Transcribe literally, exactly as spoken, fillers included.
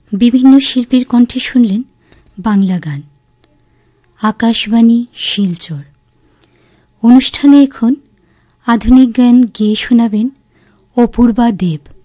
বিভিন্ন শিল্পীর কণ্ঠে শুনলেন বাংলা গান। আকাশবাণী শিলচর। অনুষ্ঠানে এখন আধুনিক গান গেয়ে শোনাবেন অপূর্বা দেব।